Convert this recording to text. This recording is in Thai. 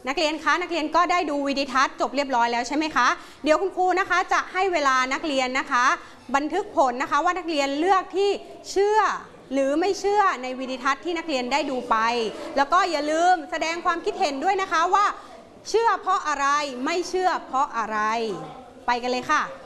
นักเรียนคะนักเรียนก็ได้ดูวิดีทัศน์จบเรียบร้อยแล้วใช่ไหมคะเดี๋ยวคุณครูนะคะจะให้เวลานักเรียนนะคะบันทึกผลนะคะว่านักเรียนเลือกที่เชื่อหรือไม่เชื่อในวิดีทัศน์ที่นักเรียนได้ดูไปแล้วก็อย่าลืมแสดงความคิดเห็นด้วยนะคะว่าเชื่อเพราะอะไรไม่เชื่อเพราะอะไรไปกันเลยค่ะ